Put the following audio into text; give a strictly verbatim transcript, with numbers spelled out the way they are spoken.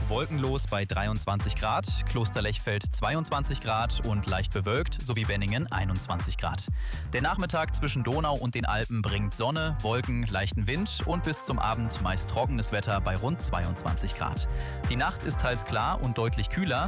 wolkenlos bei dreiundzwanzig Grad, Klosterlechfeld zweiundzwanzig Grad und leicht bewölkt sowie Benningen einundzwanzig Grad. Der Nachmittag zwischen Donau und den Alpen bringt Sonne, Wolken, leichten Wind und bis zum Abend meist trockenes Wetter bei rund zweiundzwanzig Grad. Die Nacht ist teils klar und deutlich kühler,